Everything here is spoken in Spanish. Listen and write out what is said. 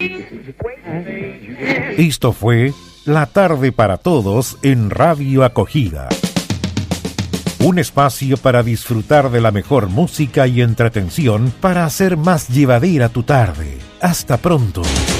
Esto fue La Tarde para Todos en Radio Acogida. Un espacio para disfrutar de la mejor música y entretención para hacer más llevadera tu tarde. Hasta pronto.